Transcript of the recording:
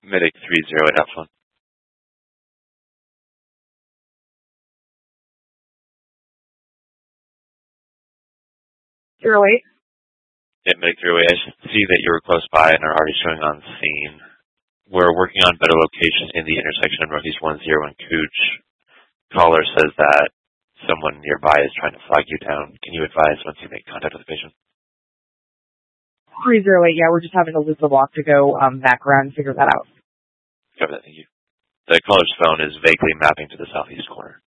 Medic 308 Alpha. 08. Yeah, Medic 308. I see that you were close by and are already showing on scene. We're working on better location in the intersection of Northeast 10 and Cooch. Caller says that someone nearby is trying to flag you down. Can you advise once you make contact with the patient? 308, yeah, we're just having to loop the block to go back around and figure that out. Cover that, thank you. The caller's phone is vaguely mapping to the southeast corner.